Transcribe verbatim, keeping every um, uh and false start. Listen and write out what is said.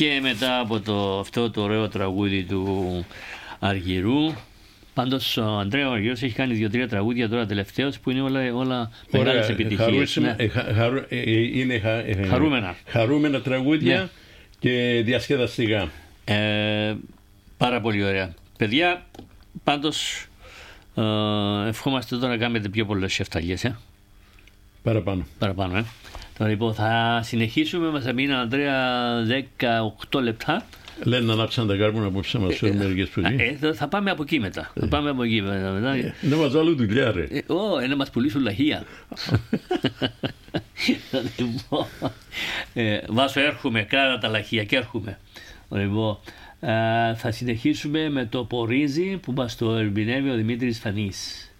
Και μετά από το, αυτό το ωραίο τραγούδι του Αργυρού. Πάντως ο Ανδρέα ο Αργυρός έχει κάνει δύο-τρία τραγούδια τώρα τελευταίως που είναι όλα, όλα μεγάλες επιτυχίες. Ναι. Χαρού, είναι χα, χαρούμενα. χαρούμενα τραγούδια, ναι. Και διασκεδαστικά. Ε, πάρα πολύ ωραία. Παιδιά, πάντως ε, ευχόμαστε τώρα να κάνετε πιο πολλές εφταγές. Ε. Παραπάνω. Παραπάνω, ε. Τώρα λοιπόν θα συνεχίσουμε, μας θα μείνει Ανδρέα δεκαοκτώ λεπτά. Λένε να ανάψαν τα κάρπουνα απόψε να μας φέρουν μερικές πουλί. Ε, θα πάμε από εκεί μετά. Θα πάμε από εκεί μετά. Ε, να μας βάλουν δουλειά ρε. Ω, ε, να μας πουλήσουν λαχεία. ε, Βάσο, έρχομαι, κράτα τα λαχεία και έρχομαι. Λοιπόν, ε, θα συνεχίσουμε με το πορίζι που μας το ερμηνεύει ο Δημήτρης Φανής.